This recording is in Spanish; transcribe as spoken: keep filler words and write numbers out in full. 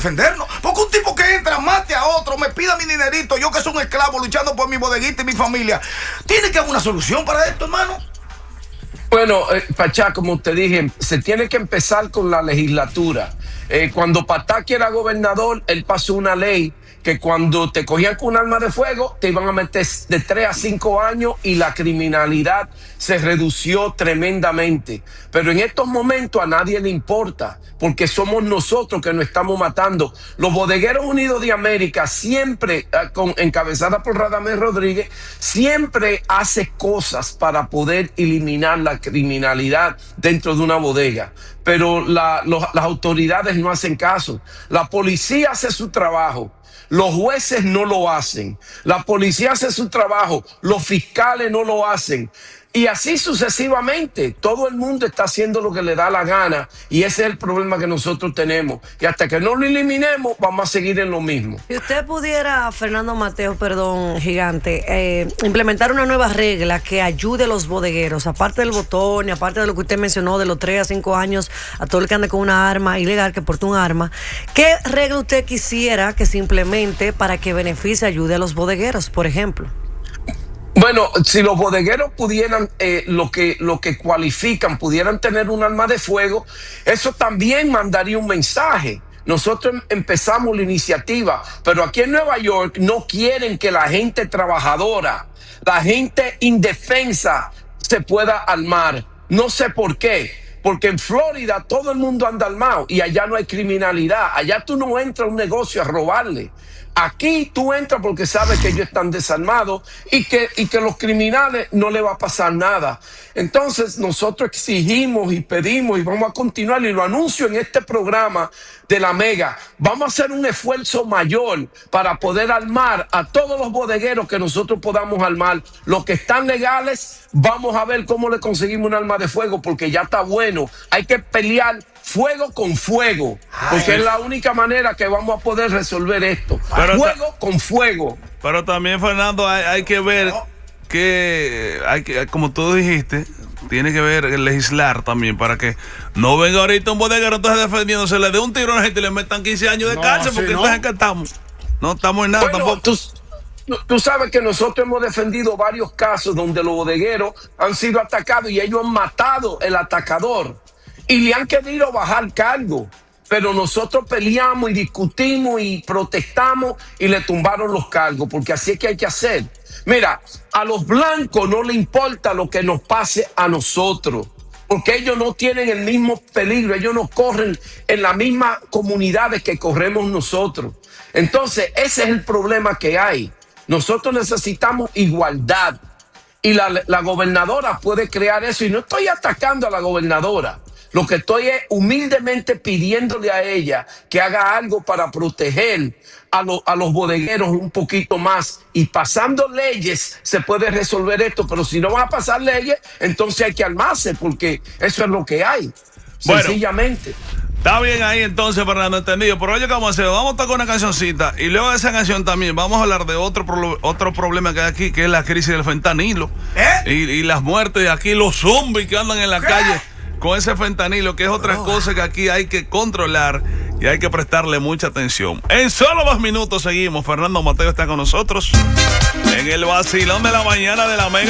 defendernos. Porque un tipo que entra, mate a otro, me pida mi dinerito, yo que soy un esclavo luchando por mi bodeguita y mi familia. Tiene que haber una solución para esto, hermano. Bueno, eh, Pachá, como te dije, se tiene que empezar con la legislatura. Eh, cuando Pataki era gobernador, él pasó una ley que cuando te cogían con un arma de fuego, te iban a meter de tres a cinco años y la criminalidad se redució tremendamente. Pero en estos momentos a nadie le importa, porque somos nosotros que nos estamos matando. Los Bodegueros Unidos de América siempre, con, encabezada por Radamés Rodríguez, siempre hace cosas para poder eliminar la criminalidad dentro de una bodega. Pero la, los, las autoridades no hacen caso. La policía hace su trabajo. Los jueces no lo hacen. La policía hace su trabajo. Los fiscales no lo hacen. Y así sucesivamente. Todo el mundo está haciendo lo que le da la gana. Y ese es el problema que nosotros tenemos. Y hasta que no lo eliminemos, vamos a seguir en lo mismo. Si usted pudiera, Fernando Mateo, perdón, Gigante, eh, implementar una nueva regla que ayude a los bodegueros, aparte del botón y aparte de lo que usted mencionó, de los tres a cinco años, a todo el que ande con una arma ilegal, que porte un arma, ¿qué regla usted quisiera que se implemente para que beneficie, ayude a los bodegueros, por ejemplo? Bueno, si los bodegueros pudieran, eh, lo que, lo que cualifican, pudieran tener un arma de fuego, eso también mandaría un mensaje. Nosotros empezamos la iniciativa, pero aquí en Nueva York no quieren que la gente trabajadora, la gente indefensa se pueda armar. No sé por qué. Porque en Florida todo el mundo anda armado y allá no hay criminalidad. Allá tú no entras a un negocio a robarle. Aquí tú entras porque sabes que ellos están desarmados y que, y que los criminales no le va a pasar nada. Entonces nosotros exigimos y pedimos y vamos a continuar, y lo anuncio en este programa de la Mega. Vamos a hacer un esfuerzo mayor para poder armar a todos los bodegueros que nosotros podamos armar. Los que están legales, vamos a ver cómo le conseguimos un arma de fuego, porque ya está bueno. Hay que pelear fuego con fuego, porque Ay. es la única manera que vamos a poder resolver esto. Pero fuego con fuego. Pero también, Fernando, hay, hay que ver que, hay que, como tú dijiste, tiene que ver el legislar también para que no venga ahorita un bodeguero entonces defendiendo, se le dé un tiro a la gente y le metan quince años de no, cárcel, porque no. entonces que estamos, no estamos en nada bueno, tampoco. Tú, tú sabes que nosotros hemos defendido varios casos donde los bodegueros han sido atacados y ellos han matado al atacador y le han querido bajar cargo. Pero nosotros peleamos y discutimos y protestamos y le tumbaron los cargos, porque así es que hay que hacer. Mira, a los blancos no le importa lo que nos pase a nosotros, porque ellos no tienen el mismo peligro, ellos no corren en las mismas comunidades que corremos nosotros. Entonces, ese es el problema que hay. Nosotros necesitamos igualdad y la, la gobernadora puede crear eso, y no estoy atacando a la gobernadora. Lo que estoy es humildemente pidiéndole a ella que haga algo para proteger a, lo, a los bodegueros un poquito más. Y pasando leyes se puede resolver esto, pero si no van a pasar leyes, entonces hay que armarse, porque eso es lo que hay, bueno, sencillamente. Está bien ahí entonces, Fernando, entendido. Pero oye, ¿qué vamos a hacer? Vamos a tocar una cancioncita y luego de esa canción también vamos a hablar de otro, pro, otro problema que hay aquí, que es la crisis del fentanilo. ¿Eh? Y, y las muertes de aquí, los zombies que andan en la ¿Qué? calle con ese fentanilo, que es otra oh. cosa que aquí hay que controlar y hay que prestarle mucha atención. En solo dos minutos seguimos. Fernando Mateo está con nosotros en el vacilón de la mañana de la Mega.